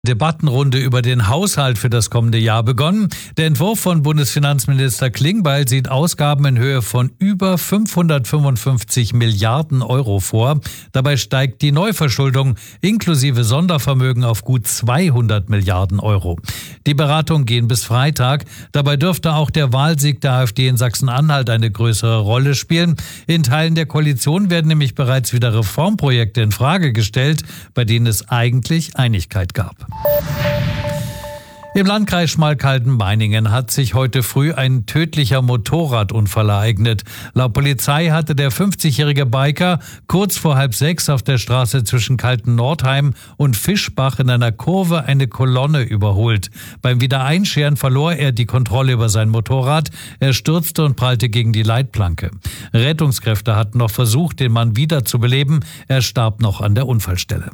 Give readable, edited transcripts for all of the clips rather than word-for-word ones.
Debattenrunde über den Haushalt für das kommende Jahr begonnen. Der Entwurf von Bundesfinanzminister Klingbeil sieht Ausgaben in Höhe von über 555 Milliarden Euro vor. Dabei steigt die Neuverschuldung inklusive Sondervermögen auf gut 200 Milliarden Euro. Die Beratungen gehen bis Freitag. Dabei dürfte auch der Wahlsieg der AfD in Sachsen-Anhalt eine größere Rolle spielen. In Teilen der Koalition werden nämlich bereits wieder Reformprojekte in Frage gestellt, bei denen es eigentlich Einigkeit gab. Im Landkreis Schmalkalden-Meiningen hat sich heute früh ein tödlicher Motorradunfall ereignet. Laut Polizei hatte der 50-jährige Biker kurz vor 5:30 auf der Straße zwischen Kalten-Nordheim und Fischbach in einer Kurve eine Kolonne überholt. Beim Wiedereinscheren verlor er die Kontrolle über sein Motorrad. Er stürzte und prallte gegen die Leitplanke. Rettungskräfte hatten noch versucht, den Mann wiederzubeleben. Er starb noch an der Unfallstelle.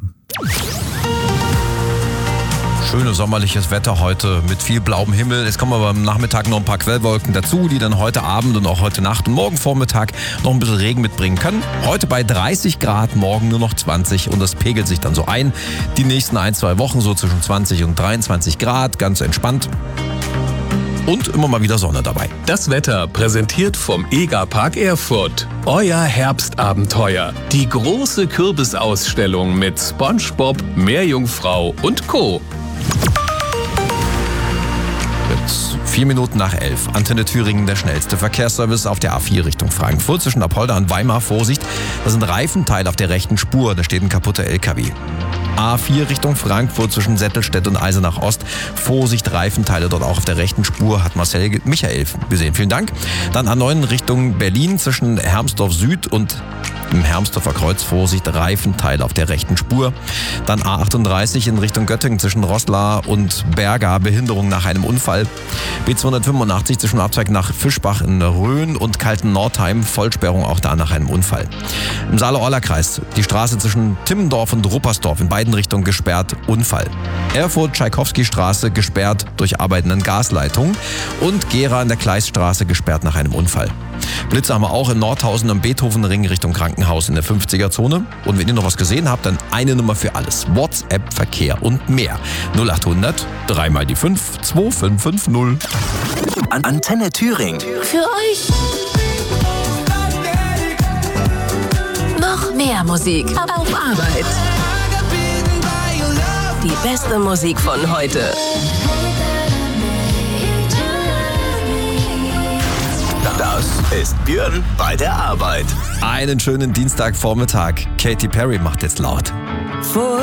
Schönes sommerliches Wetter heute mit viel blauem Himmel. Es kommen aber am Nachmittag noch ein paar Quellwolken dazu, die dann heute Abend und auch heute Nacht und morgen Vormittag noch ein bisschen Regen mitbringen können. Heute bei 30 Grad, morgen nur noch 20 und das pegelt sich dann so ein. Die nächsten 1-2 Wochen so zwischen 20 und 23 Grad, ganz entspannt. Und immer mal wieder Sonne dabei. Das Wetter präsentiert vom EGA-Park Erfurt. Euer Herbstabenteuer. Die große Kürbisausstellung mit SpongeBob, Meerjungfrau und Co. Jetzt 4 Minuten nach 11. Antenne Thüringen, der schnellste Verkehrsservice auf der A4 Richtung Frankfurt. Zwischen Apolda und Weimar, Vorsicht, da sind Reifenteile auf der rechten Spur. Da steht ein kaputter LKW. A4 Richtung Frankfurt zwischen Settelstedt und Eisenach Ost. Vorsicht, Reifenteile dort auch auf der rechten Spur, hat Michael gesehen. Vielen Dank. Dann A9 Richtung Berlin zwischen Hermsdorf Süd und im Hermsdorfer Kreuz. Vorsicht, Reifenteile auf der rechten Spur. Dann A38 in Richtung Göttingen zwischen Roßla und Berga. Behinderung nach einem Unfall. B285 zwischen Abzweig nach Fischbach in Rhön und Kalten-Nordheim. Vollsperrung auch da nach einem Unfall. Im Saale-Orla-Kreis die Straße zwischen Timmendorf und Ruppersdorf in beiden Richtungen gesperrt. Unfall. Erfurt-Tschaikowski-Straße gesperrt durch arbeitenden Gasleitungen. Und Gera in der Kleiststraße gesperrt nach einem Unfall. Blitze haben wir auch in Nordhausen am Beethovenring Richtung Krankenhaus in der 50er-Zone. Und wenn ihr noch was gesehen habt, dann eine Nummer für alles. WhatsApp, Verkehr und mehr. 0800 3 mal die 5 2550. Antenne Thüringen. Für euch. Noch mehr Musik auf Arbeit. Die beste Musik von heute. Das ist Björn bei der Arbeit. Einen schönen Dienstagvormittag. Katy Perry macht jetzt laut.